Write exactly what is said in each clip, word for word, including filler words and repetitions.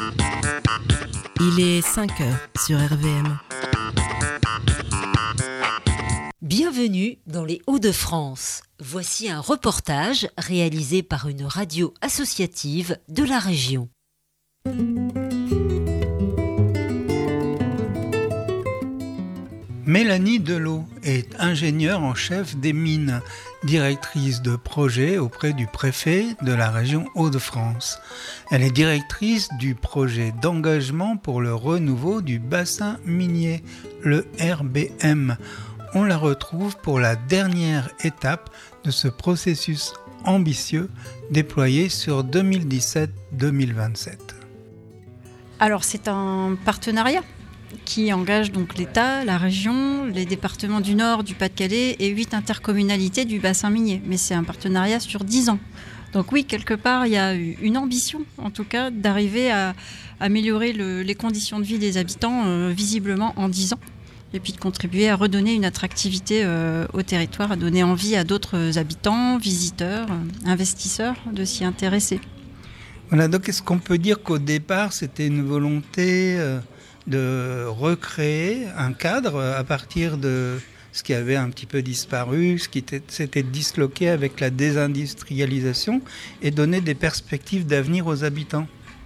Il est cinq heures sur R V M. Bienvenue dans les Hauts-de-France. Voici un reportage réalisé par une radio associative de la région. Mélanie Delot est ingénieure en chef des mines, directrice de projet auprès du préfet de la région Hauts-de-France. Elle est directrice du projet d'engagement pour le renouveau du bassin minier, le R B M. On la retrouve pour la dernière étape de ce processus ambitieux déployé sur deux mille dix-sept deux mille vingt-sept. Alors c'est un partenariat qui engage donc l'État, la région, les départements du Nord, du Pas-de-Calais et huit intercommunalités du bassin minier. Mais c'est un partenariat sur dix ans. Donc oui, quelque part, il y a une ambition, en tout cas, d'arriver à améliorer le, les conditions de vie des habitants, euh, visiblement en dix ans. Et puis de contribuer à redonner une attractivité euh, au territoire, à donner envie à d'autres habitants, visiteurs, euh, investisseurs de s'y intéresser. Voilà, donc est-ce qu'on peut dire qu'au départ, c'était une volonté euh, de recréer un cadre à partir de ce qui avait un petit peu disparu, ce qui était, s'était disloqué avec la désindustrialisation et donner des perspectives d'avenir aux habitants?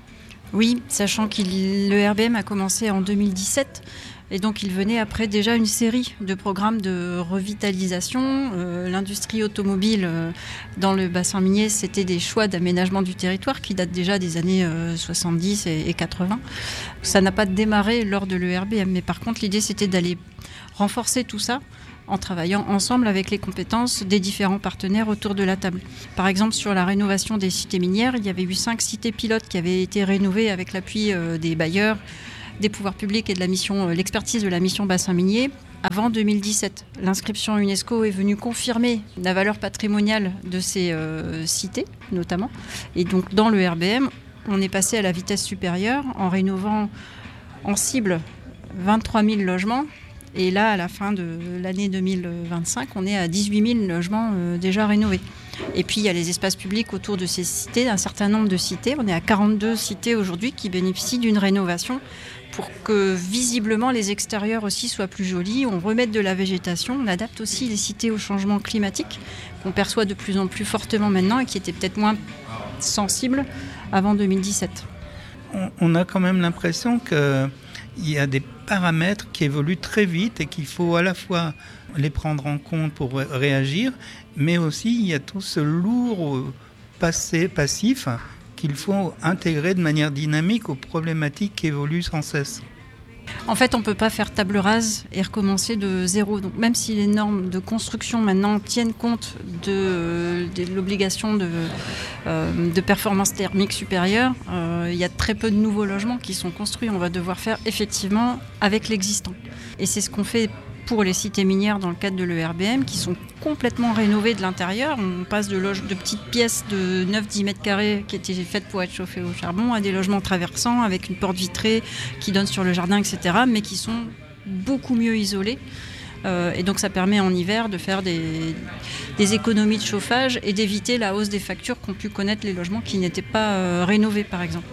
Oui, sachant que le R B M a commencé en deux mille dix-sept. Et donc, il venait après déjà une série de programmes de revitalisation. Euh, l'industrie automobile euh, dans le bassin minier, c'était des choix d'aménagement du territoire qui datent déjà des années euh, soixante-dix et, et quatre-vingts. Ça n'a pas démarré lors de l'E R B M, mais par contre, l'idée, c'était d'aller renforcer tout ça en travaillant ensemble avec les compétences des différents partenaires autour de la table. Par exemple, sur la rénovation des cités minières, il y avait eu cinq cités pilotes qui avaient été rénovées avec l'appui euh, des bailleurs, des pouvoirs publics et de la mission, l'expertise de la mission bassin minier avant deux mille dix-sept. L'inscription UNESCO est venue confirmer la valeur patrimoniale de ces euh, cités, notamment. Et donc, dans le R B M, on est passé à la vitesse supérieure en rénovant en cible vingt-trois mille logements. Et là, à la fin de l'année deux mille vingt-cinq, on est à dix-huit mille logements euh, déjà rénovés. Et puis, il y a les espaces publics autour de ces cités, un certain nombre de cités. On est à quarante-deux cités aujourd'hui qui bénéficient d'une rénovation pour que visiblement les extérieurs aussi soient plus jolis. On remette de la végétation, on adapte aussi les cités au changement climatique qu'on perçoit de plus en plus fortement maintenant et qui étaient peut-être moins sensibles avant deux mille dix-sept. On, on a quand même l'impression qu'il y a des paramètres qui évoluent très vite et qu'il faut à la fois les prendre en compte pour réagir, mais aussi il y a tout ce lourd passé, passif qu'il faut intégrer de manière dynamique aux problématiques qui évoluent sans cesse. En fait, on ne peut pas faire table rase et recommencer de zéro. Donc, même si les normes de construction maintenant tiennent compte de, de l'obligation de, euh, de performance thermique supérieure, euh, il y a très peu de nouveaux logements qui sont construits. On va devoir faire effectivement avec l'existant. Et c'est ce qu'on fait pour les cités minières dans le cadre de l'E R B M qui sont complètement rénovées de l'intérieur. On passe de, loge, de petites pièces de neuf à dix mètres carrés qui étaient faites pour être chauffées au charbon à des logements traversants avec une porte vitrée qui donne sur le jardin, et cetera, mais qui sont beaucoup mieux isolés. Euh, et donc ça permet en hiver de faire des, des économies de chauffage et d'éviter la hausse des factures qu'ont pu connaître les logements qui n'étaient pas euh, rénovés, par exemple.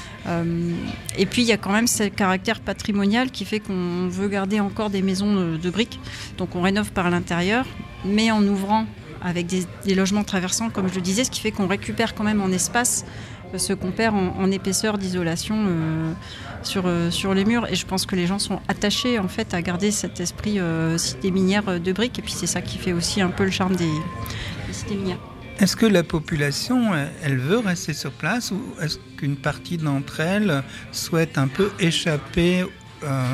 Euh, et puis il y a quand même ce caractère patrimonial qui fait qu'on veut garder encore des maisons de, de briques, donc on rénove par l'intérieur mais en ouvrant avec des, des logements traversants comme je le disais, ce qui fait qu'on récupère quand même en espace ce qu'on perd en, en épaisseur d'isolation euh, sur, euh, sur les murs, et je pense que les gens sont attachés en fait à garder cet esprit euh, cité minière de briques, et puis c'est ça qui fait aussi un peu le charme des, des cités minières. Est-ce que la population, elle veut rester sur place, ou est-ce qu'une partie d'entre elles souhaite un peu échapper euh,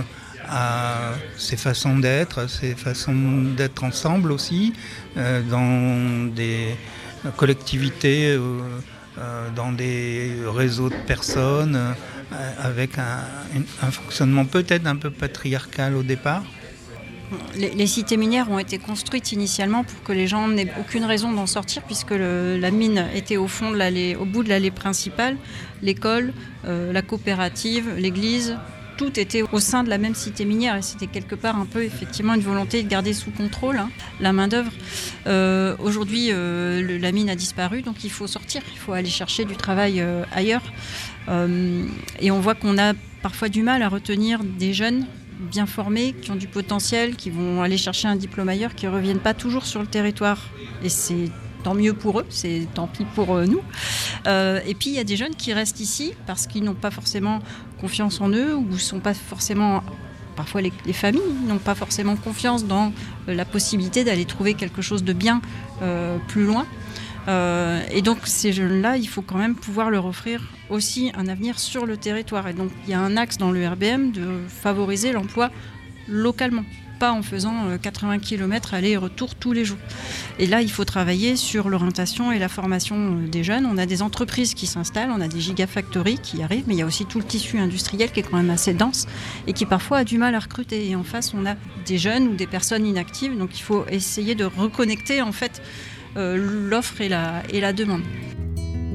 à ces façons d'être, ces façons d'être ensemble aussi, euh, dans des collectivités, euh, euh, dans des réseaux de personnes, euh, avec un, un fonctionnement peut-être un peu patriarcal au départ ? Les, les cités minières ont été construites initialement pour que les gens n'aient aucune raison d'en sortir, puisque le, la mine était au fond de l'allée, au bout de l'allée principale, l'école, euh, la coopérative, l'église, tout était au sein de la même cité minière, et c'était quelque part un peu effectivement une volonté de garder sous contrôle hein, la main d'œuvre. Euh, aujourd'hui, euh, le, la mine a disparu, donc il faut sortir, il faut aller chercher du travail euh, ailleurs. Euh, et on voit qu'on a parfois du mal à retenir des jeunes bien formés, qui ont du potentiel, qui vont aller chercher un diplôme ailleurs, qui ne reviennent pas toujours sur le territoire. Et c'est tant mieux pour eux, c'est tant pis pour nous. Euh, et puis il y a des jeunes qui restent ici parce qu'ils n'ont pas forcément confiance en eux ou ne sont pas forcément... Parfois, les, les familles n'ont pas forcément confiance dans la possibilité d'aller trouver quelque chose de bien euh, plus loin. Euh, et donc, ces jeunes-là, il faut quand même pouvoir leur offrir aussi un avenir sur le territoire. Et donc, il y a un axe dans le R B M de favoriser l'emploi localement, pas en faisant quatre-vingts kilomètres aller et retour tous les jours. Et là, il faut travailler sur l'orientation et la formation des jeunes. On a des entreprises qui s'installent, on a des gigafactories qui arrivent, mais il y a aussi tout le tissu industriel qui est quand même assez dense et qui parfois a du mal à recruter. Et en face, on a des jeunes ou des personnes inactives, donc il faut essayer de reconnecter en fait euh, l'offre et la, et la demande.